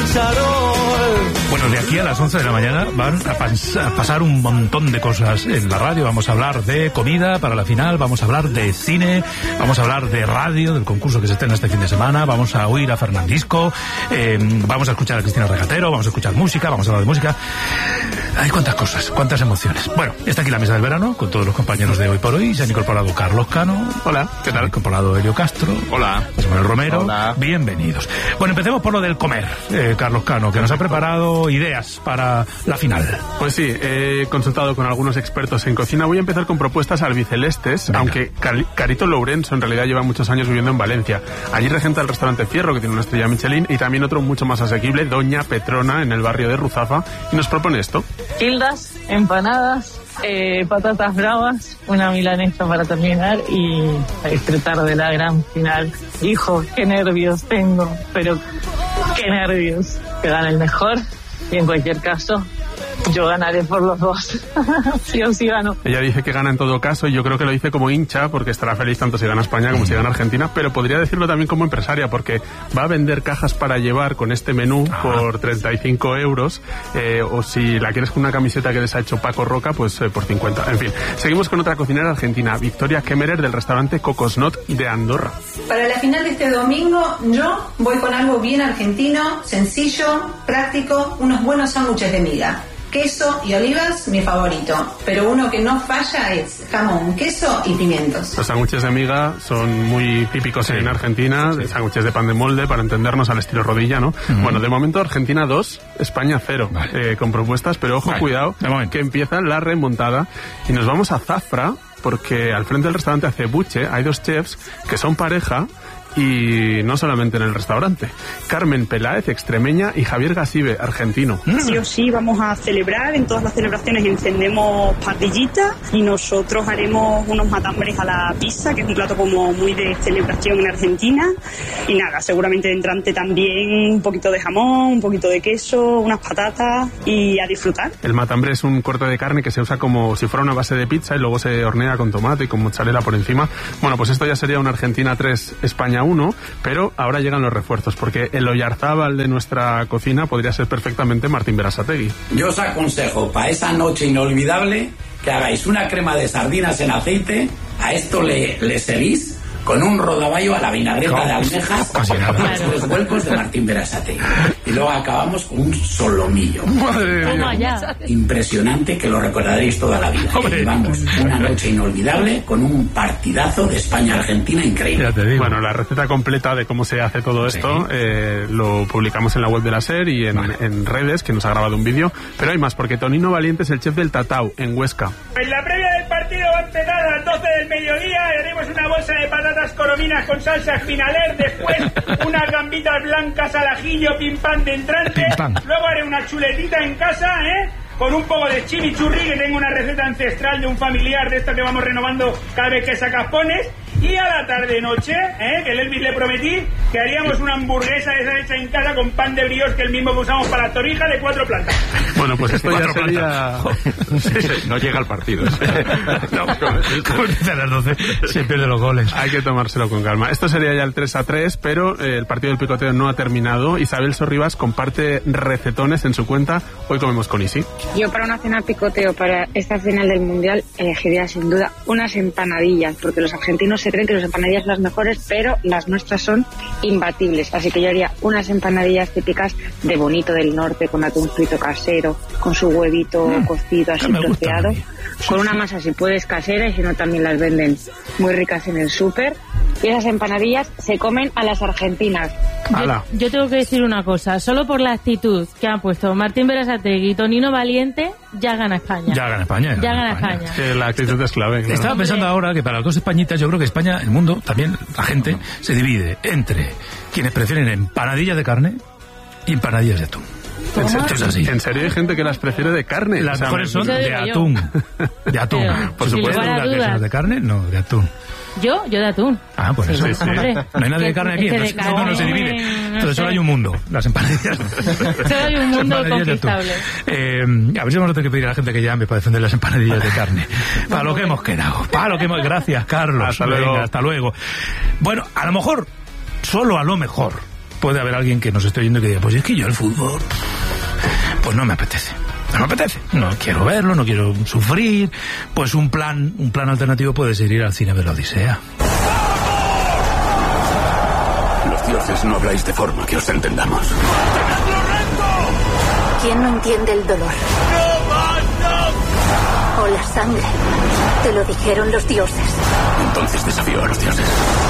Bueno, de aquí a las 11 de la mañana van a pasar un montón de cosas en la radio. Vamos a hablar de comida para la final, vamos a hablar de cine, vamos a hablar de radio, del concurso que se estrena este fin de semana, vamos a oír a Fernandisco, vamos a escuchar a Cristina Regatero, vamos a escuchar música, vamos a hablar de música. Hay cuántas cosas, cuántas emociones. Bueno, está aquí la mesa del verano con todos los compañeros de Hoy por Hoy. Se han incorporado Carlos Cano. Hola. ¿Qué tal? Se ha incorporado Elio Castro. Hola. Manuel Romero. Hola. Bienvenidos. Bueno, empecemos por lo del comer, Carlos Cano, que nos ha preparado ideas para la final. Pues sí, he consultado con algunos expertos en cocina. Voy a empezar con propuestas albicelestes. Venga. Aunque Carito Lourenço en realidad lleva muchos años viviendo en Valencia. Allí regenta el restaurante Fierro, que tiene una estrella Michelin, y también otro mucho más asequible, Doña Petrona, en el barrio de Ruzafa, y nos propone esto. Gildas, empanadas, patatas bravas, una milanesa para terminar y a disfrutar de la gran final. Hijo, qué nervios tengo, pero qué nervios. Que gane el mejor y en cualquier caso yo ganaré por los dos. Sí o sí gano. Ella dice que gana en todo caso y yo creo que lo dice como hincha porque estará feliz tanto si gana España como si gana Argentina, pero podría decirlo también como empresaria porque va a vender cajas para llevar con este menú por 35 euros o si la quieres con una camiseta que les ha hecho Paco Roca, pues por 50. En fin, seguimos con otra cocinera argentina, Victoria Kemmerer, del restaurante Cocosnot de Andorra. Para la final de este domingo yo voy con algo bien argentino, sencillo, práctico, unos buenos sándwiches de miga. Queso y olivas, mi favorito. Pero uno que no falla es jamón, queso y pimientos. Los sándwiches de miga son muy típicos en Argentina, sándwiches de pan de molde, para entendernos, al estilo rodilla, ¿no? Bueno, de momento Argentina 2, España 0, con propuestas, pero ojo, cuidado, que empieza la remontada. Y nos vamos a Zafra, porque al frente del restaurante Acebuche hay dos chefs que son pareja. Y no solamente en el restaurante. Carmen Peláez, extremeña, y Javier Gasibe, argentino. Sí o sí vamos a celebrar, en todas las celebraciones encendemos parrillitas y nosotros haremos unos matambres a la pizza, que es un plato como muy de celebración en Argentina. Y nada, seguramente de entrante también un poquito de jamón, un poquito de queso, unas patatas y a disfrutar. El matambre es un corte de carne que se usa como si fuera una base de pizza y luego se hornea con tomate y con mozzarella por encima. Bueno, pues esto ya sería una Argentina 3, España 1, pero ahora llegan los refuerzos, porque el Oyarzábal de nuestra cocina podría ser perfectamente Martín Berasategui. Yo os aconsejo para esa noche inolvidable que hagáis una crema de sardinas en aceite, a esto le seguís con un rodaballo a la vinagreta de almejas con los vuelcos de Martín Berasategui. Y luego acabamos con un solomillo. Impresionante, que lo recordaréis toda la vida. Llevamos una noche inolvidable con un partidazo de España-Argentina increíble. Bueno, la receta completa de cómo se hace todo esto lo publicamos en la web de la SER y en redes, que nos ha grabado un vídeo. Pero hay más, porque Tonino Valiente es el chef del Tatau, en Huesca. En la previa del partido va a empezar a las 12 del mediodía y haremos una bolsa de patatas corominas con salsa espinaler, después unas gambitas blancas al ajillo, pim pam de entrante, luego haré una chuletita en casa, con un poco de chimichurri, que tengo una receta ancestral de un familiar de esta que vamos renovando cada vez que sacas pones. Y a la tarde-noche, que el Elvis le prometí que haríamos una hamburguesa de esa hecha en casa con pan de brioche, que el mismo que usamos para la torrija, de 4 plantas. Bueno, pues esto ya sería... No llega al partido. Como dice a las 12, se pierden los goles. Hay que tomárselo con calma. Esto sería ya el 3-3, pero el partido del picoteo no ha terminado. Isabel Sorribas comparte recetones en su cuenta Hoy Comemos con Isi. Yo para una cena picoteo, para esta final del Mundial, elegiría sin duda unas empanadillas, porque los argentinos se creen que las empanadillas son las mejores, pero las nuestras son imbatibles. Así que yo haría unas empanadillas típicas de Bonito del Norte, con atún frito casero, con su huevito cocido así troceado, con una masa si puedes casera, y si no también las venden muy ricas en el súper. Y esas empanadillas se comen a las argentinas. Yo tengo que decir una cosa, solo por la actitud que han puesto Martín Berasategui y Tonino Valiente, ya gana España. Ya gana España. Que la actitud es clave. Claro. Estaba pensando ahora que para las dos españitas, yo creo que España, el mundo, también la gente, se divide entre quienes prefieren empanadillas de carne y empanadillas de atún. ¿En serio hay gente que las prefiere de carne? Las mejores son de atún. De atún. Por supuesto, las de carne, no, de atún. Yo de atún. Ah, pues eso. Sí. No hay nadie de carne aquí, entonces no se divide. Entonces solo hay un mundo, las empanadillas. Solo hay un mundo conquistable. A ver si vamos a tener que pedir a la gente que llame para defender las empanadillas de carne. Para lo que hemos quedado. Gracias, Carlos. Hasta luego. Hasta luego. Bueno, a lo mejor, solo a lo mejor, puede haber alguien que nos esté oyendo y que diga, pues es que yo el fútbol, pues no me apetece. No me apetece, no quiero verlo, no quiero sufrir. Pues un plan alternativo puede ser ir al cine de la Odisea. Los dioses no habláis de forma que os entendamos. ¿Quién no entiende el dolor? O la sangre. Te lo dijeron los dioses. Entonces desafío a los dioses.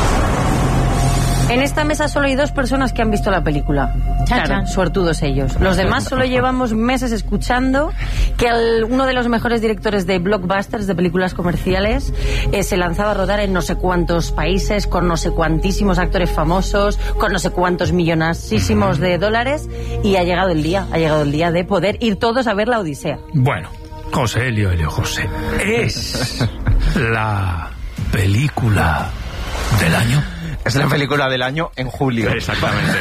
En esta mesa solo hay 2 personas que han visto la película. Claro, suertudos ellos. Los demás solo llevamos meses escuchando que uno de los mejores directores de blockbusters, de películas comerciales, se lanzaba a rodar en no sé cuántos países, con no sé cuantísimos actores famosos, con no sé cuántos millonasísimos de dólares, y ha llegado el día de poder ir todos a ver la Odisea. Bueno, José Elio José, ¿es la película del año? Es la película del año en julio. Exactamente.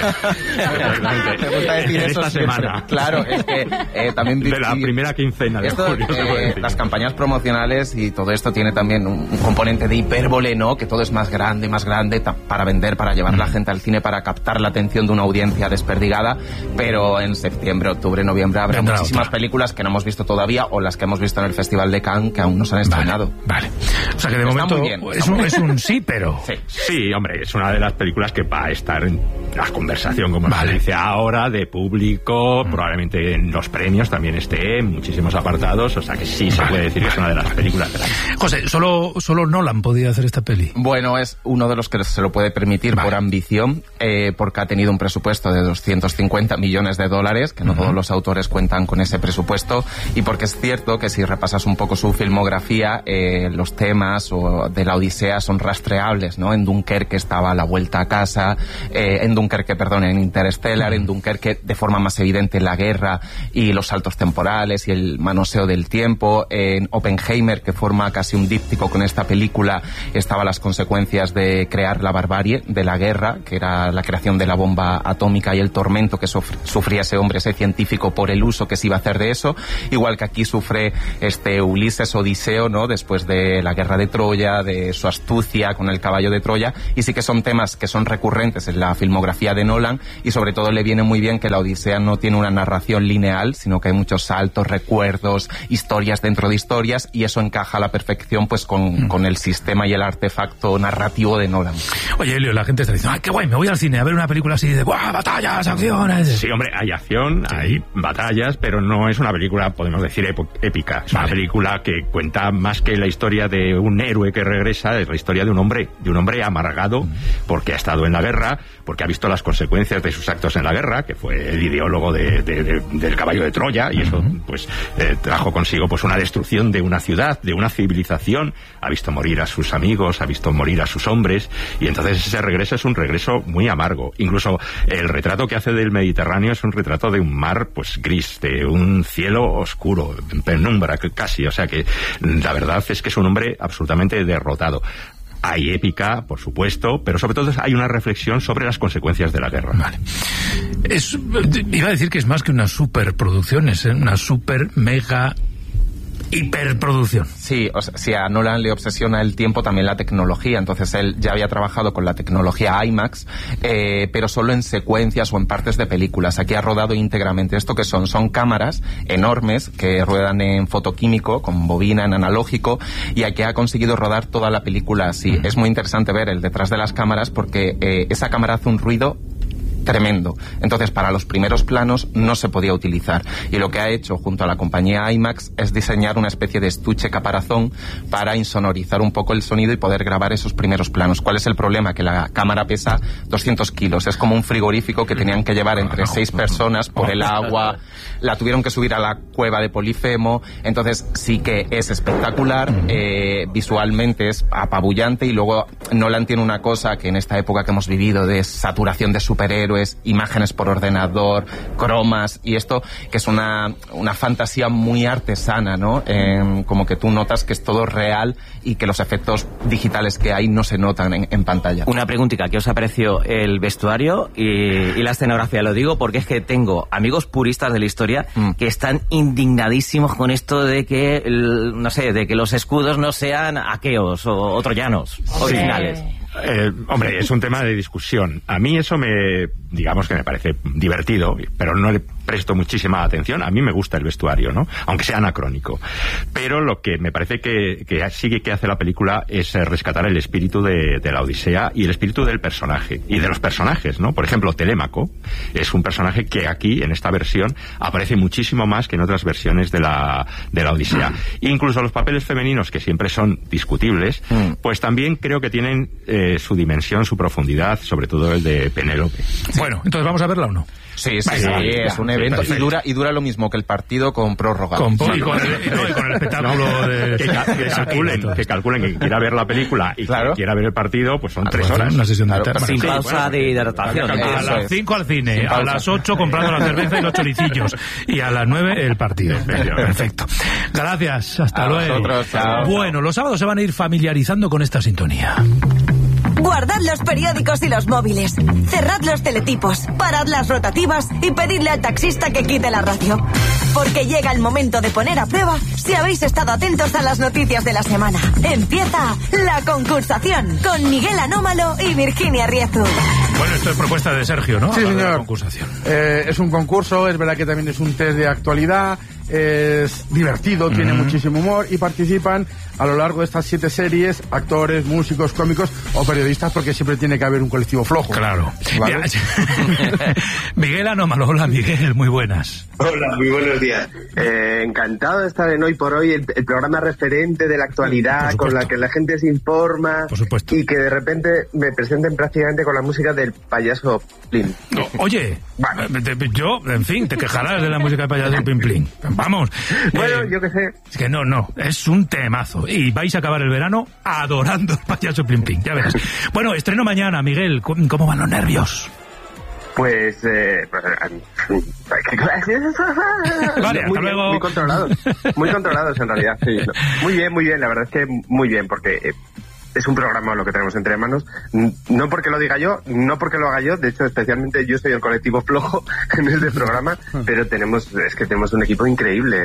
Me gusta decir eso esta semana. Claro, es que también... De la primera quincena de julio. Las campañas promocionales y todo esto tiene también un componente de hipérbole, ¿no? Que todo es más grande, para vender, para llevar a la gente al cine, para captar la atención de una audiencia desperdigada. Pero en septiembre, octubre, noviembre habrá muchísimas películas que no hemos visto todavía, o las que hemos visto en el Festival de Cannes que aún no se han estrenado. Vale. O sea que de momento es un sí, pero... Sí, hombre, es una de las películas que va a estar en la conversación, como se dice ahora, de público, probablemente en los premios también esté, en muchísimos apartados, o sea que sí se puede decir que es una de las películas del año. José, solo Nolan podía hacer esta peli. Bueno, es uno de los que se lo puede permitir por ambición, porque ha tenido un presupuesto de 250 millones de dólares, que no todos los autores cuentan con ese presupuesto, y porque es cierto que si repasas un poco su filmografía, los temas de la Odisea son rastreables, ¿no? En Dunkerque estaba La vuelta a casa, en Interstellar, en Dunkerque de forma más evidente la guerra y los saltos temporales y el manoseo del tiempo. En Oppenheimer, que forma casi un díptico con esta película, estaban las consecuencias de crear la barbarie de la guerra, que era la creación de la bomba atómica y el tormento que sufría ese hombre, ese científico, por el uso que se iba a hacer de eso, igual que aquí sufre Ulises Odiseo, ¿no? Después de la guerra de Troya, de su astucia con el caballo de Troya, y sí que son temas que son recurrentes en la filmografía de Nolan, y sobre todo le viene muy bien que la Odisea no tiene una narración lineal, sino que hay muchos saltos, recuerdos, historias dentro de historias, y eso encaja a la perfección pues con el sistema y el artefacto narrativo de Nolan. Oye, Elio, la gente está diciendo, ¡ay, qué guay! Me voy al cine a ver una película así de ¡guau! Batallas, acciones. Sí, hombre, hay acción, hay batallas, pero no es una película, podemos decir, épica. Es una película que cuenta más que la historia de un héroe que regresa, es la historia de un hombre amargado, porque ha estado en la guerra, porque ha visto las consecuencias de sus actos en la guerra, que fue el ideólogo del caballo de Troya, y eso pues trajo consigo pues una destrucción de una ciudad, de una civilización. Ha visto morir a sus amigos, ha visto morir a sus hombres, y entonces ese regreso es un regreso muy amargo. Incluso el retrato que hace del Mediterráneo es un retrato de un mar pues gris, de un cielo oscuro, en penumbra casi, o sea que la verdad es que es un hombre absolutamente derrotado. Hay épica, por supuesto, pero sobre todo hay una reflexión sobre las consecuencias de la guerra. Vale. Iba a decir que es más que una superproducción, es una super mega hiperproducción. Sí, o sea, si a Nolan le obsesiona el tiempo, también la tecnología. Entonces él ya había trabajado con la tecnología IMAX, pero solo en secuencias o en partes de películas. Aquí ha rodado íntegramente. ¿Esto qué son? Son cámaras enormes que ruedan en fotoquímico, con bobina, en analógico, y aquí ha conseguido rodar toda la película así. Es muy interesante ver el detrás de las cámaras, porque esa cámara hace un ruido tremendo. Entonces, para los primeros planos no se podía utilizar. Y lo que ha hecho junto a la compañía IMAX es diseñar una especie de estuche caparazón para insonorizar un poco el sonido y poder grabar esos primeros planos. ¿Cuál es el problema? Que la cámara pesa 200 kilos. Es como un frigorífico que tenían que llevar entre 6 personas por el agua. La tuvieron que subir a la cueva de Polifemo. Entonces, sí que es espectacular. Visualmente es apabullante. Y luego Nolan tiene una cosa que en esta época que hemos vivido de saturación de superhéroes, imágenes por ordenador, cromas y esto, que es una fantasía muy artesana, ¿no? Como que tú notas que es todo real y que los efectos digitales que hay no se notan en pantalla. Una preguntita, ¿qué os apreció el vestuario y la escenografía? Lo digo porque es que tengo amigos puristas de la historia que están indignadísimos con esto de que, no sé, de que los escudos no sean aqueos o troyanos originales. Hombre, es un tema de discusión. A mí eso digamos que me parece divertido, pero no le presto muchísima atención. A mí me gusta el vestuario, ¿no? Aunque sea anacrónico. Pero lo que me parece que sigue que hace la película es rescatar el espíritu de la Odisea y el espíritu del personaje. Y de los personajes, ¿no? Por ejemplo, Telémaco es un personaje que aquí, en esta versión, aparece muchísimo más que en otras versiones de la Odisea. Incluso los papeles femeninos, que siempre son discutibles, pues también creo que tienen su dimensión, su profundidad, sobre todo el de Penélope. Bueno, entonces ¿vamos a verla o no? Sí, es un evento y dura lo mismo que el partido con prórroga. Con el espectáculo de... Que calculen que quiera ver la película y que quiera ver el partido, pues son 3 horas. Una sesión de sin pausa de hidratación. A las 5 al cine, a las 8 comprando la cerveza y los choricillos, y a las 9 el partido. Perfecto. Gracias, hasta luego. Nosotros, chao. Bueno, los sábados se van a ir familiarizando con esta sintonía. Guardad los periódicos y los móviles. Cerrad los teletipos. Parad las rotativas y pedidle al taxista que quite la radio. Porque llega el momento de poner a prueba si habéis estado atentos a las noticias de la semana. Empieza La Concursación con Miguel Anómalo y Virginia Riezu. Bueno, esto es propuesta de Sergio, ¿no? Sí, señor. La concursación. Es un concurso, es verdad que también es un test de actualidad, es divertido, tiene muchísimo humor y participan a lo largo de estas 7 series actores, músicos, cómicos o periodistas, porque siempre tiene que haber un colectivo flojo. Claro. ¿Vale? Miguel Anómalo, hola Miguel, muy buenas. Hola, muy buenos días. Encantado de estar en Hoy por Hoy, el programa referente de la actualidad, con la que la gente se informa, por supuesto, y que de repente me presenten prácticamente con la música del payaso Plin. No, oye, yo, en fin, te quejarás de la música del payaso Plin Plin. Vamos. Bueno, yo qué sé. Es que no, es un temazo. Y vais a acabar el verano adorando el payaso Plin Plin, ya verás. Bueno, estreno mañana, Miguel. ¿Cómo van los nervios? Pues, vale, hasta luego. Muy controlados en realidad, sí. Muy bien, la verdad es que muy bien, porque es un programa lo que tenemos entre manos, no porque lo diga yo, no porque lo haga yo, de hecho especialmente yo soy el colectivo flojo en este programa, pero tenemos un equipo increíble.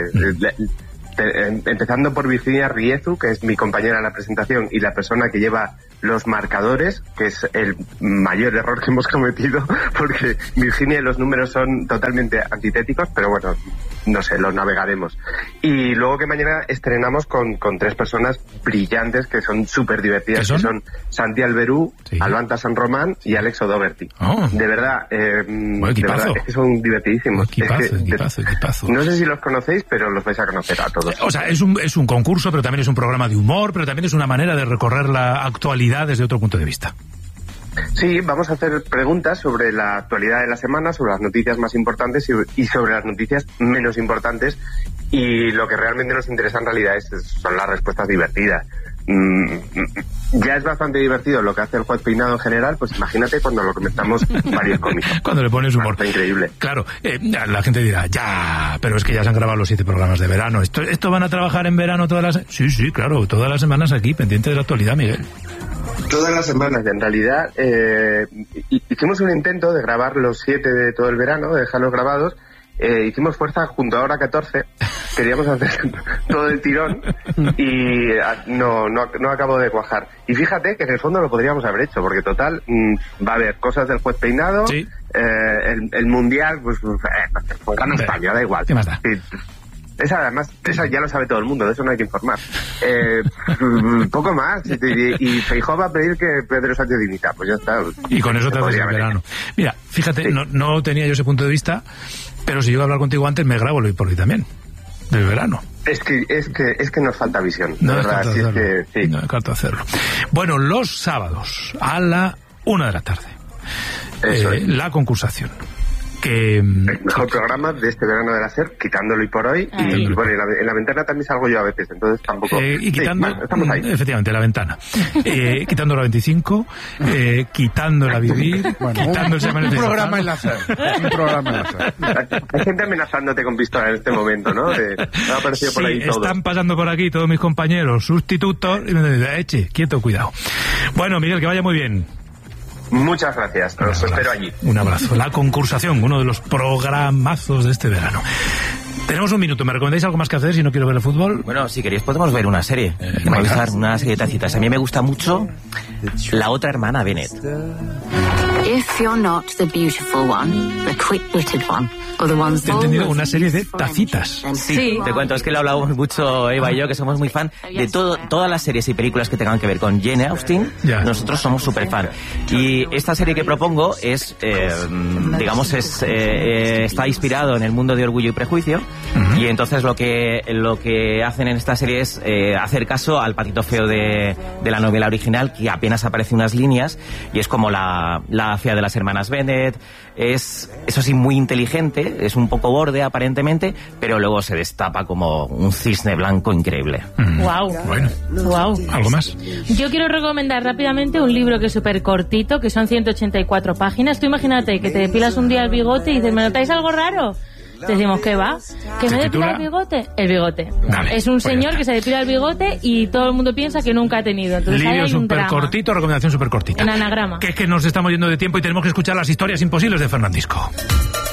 Empezando por Virginia Riezu, que es mi compañera en la presentación y la persona que lleva los marcadores, que es el mayor error que hemos cometido, porque Virginia y los números son totalmente antitéticos, pero bueno, no sé, lo navegaremos. Y luego que mañana estrenamos con 3 personas brillantes que son súper divertidas, que son Santi Alberú, Albanta San Román y Alex O'Doherty. De verdad, de verdad, es que son divertidísimos. Equipazo. No sé si los conocéis, pero los vais a conocer a todos. O sea, es un concurso, pero también es un programa de humor, pero también es una manera de recorrer la actualidad desde otro punto de vista. Sí, vamos a hacer preguntas sobre la actualidad de la semana, sobre las noticias más importantes y sobre las noticias menos importantes, y lo que realmente nos interesa en realidad son las respuestas divertidas. Ya es bastante divertido lo que hace el juez Peinado en general, pues imagínate cuando lo comentamos varios cómicos. Cuando le pones humor. Está increíble. Claro, la gente dirá, pero es que ya se han grabado los 7 programas de verano. ¿Esto van a trabajar en verano todas las... Sí, claro, todas las semanas aquí, pendiente de la actualidad, Miguel. Todas las semanas, en realidad, hicimos un intento de grabar los 7 de todo el verano, de dejarlos grabados. Hicimos fuerza junto a Hora 14, queríamos hacer todo el tirón y no acabó de cuajar. Y fíjate que en el fondo lo podríamos haber hecho, porque total, va a haber cosas del juez Peinado, el mundial, pues gana España, da igual. ¿Qué más da? Esa ya lo sabe todo el mundo, de eso no hay que informar. Poco más. Y Feijóo va a pedir que Pedro Sánchez dimita, pues ya está. Y con eso te haces el verano. Mira, fíjate, no tenía yo ese punto de vista, pero si yo iba a hablar contigo antes, me grabo lo y por hoy también, del verano. Es que nos falta visión, no, de verdad. No descarto hacerlo. Bueno, los sábados a la 1 de la tarde. La concursación. El mejor programa de este verano de la SER, quitándolo y por hoy. Y bueno, en la ventana también salgo yo a veces, entonces tampoco. Y quitando, estamos ahí. Efectivamente, la ventana. Quitando la 25, quitando la Vivir, quitando el Semana de Un programa en la SER. Hay gente amenazándote con pistola en este momento, ¿no? Me ha aparecido por ahí todo. Están pasando por aquí todos mis compañeros sustitutos y me dicen, quieto, cuidado. Bueno, Miguel, que vaya muy bien. Muchas gracias, los espero allí. Un abrazo. La concursación, uno de los programazos de este verano. Tenemos un minuto. ¿Me recomendáis algo más que hacer si no quiero ver el fútbol? Bueno, si queréis podemos ver una serie. Una serie de tacitas. A mí me gusta mucho La otra hermana Bennett. If you're not the beautiful one, the quick-witted one, or the ones He entendido una serie de tacitas. Sí, te cuento, es que lo hablamos mucho Eva y yo, que somos muy fan de todas las series y películas que tengan que ver con Jane Austen. Nosotros somos súper fan. Y esta serie que propongo es, digamos, está inspirado en el mundo de Orgullo y Prejuicio. Y entonces lo que hacen en esta serie es hacer caso al patito feo de la novela original, que apenas aparece unas líneas, y es como la fea de las hermanas Bennett. Es, eso sí, muy inteligente, es un poco borde aparentemente, pero luego se destapa como un cisne blanco increíble. Wow. Bueno. Wow. ¿Algo más? Yo quiero recomendar rápidamente un libro que es súper cortito, que son 184 páginas. Tú imagínate que te depilas un día el bigote y dices, ¿me notáis algo raro? Te decimos, ¿qué va? ¿Que me depila el bigote? El bigote. Vale, es un señor que se depila el bigote y todo el mundo piensa que nunca ha tenido. Entonces, libro hay un súper drama. cortito, recomendación súper cortita. En anagrama. Que es que nos estamos yendo de tiempo y tenemos que escuchar las historias imposibles de Fernandisco.